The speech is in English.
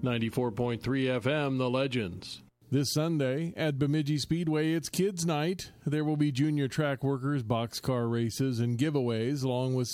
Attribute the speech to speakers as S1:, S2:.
S1: 94.3 FM, The Legends.
S2: This Sunday at Bemidji Speedway, it's Kids Night. There will be junior track workers, boxcar races, and giveaways, along with